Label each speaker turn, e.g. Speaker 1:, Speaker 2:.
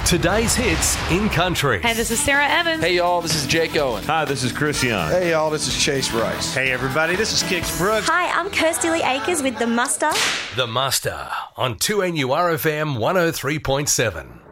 Speaker 1: Today's hits in country.
Speaker 2: Hey, this is Sarah Evans.
Speaker 3: Hey, y'all, this is Jake Owen.
Speaker 4: Hi, this is Chris Young.
Speaker 5: Hey, y'all, this is Chase Rice.
Speaker 6: Hey, everybody, this is Kix Brooks.
Speaker 7: Hi, I'm Kirsty Lee Akers with The Muster.
Speaker 1: The Muster on 2NURFM 103.7.